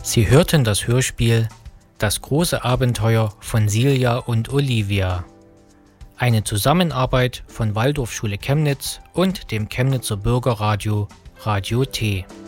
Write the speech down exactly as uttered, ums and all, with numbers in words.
Sie hörten das Hörspiel Das große Abenteuer von Silja und Olivia. Eine Zusammenarbeit von Waldorfschule Chemnitz und dem Chemnitzer Bürgerradio Radio T.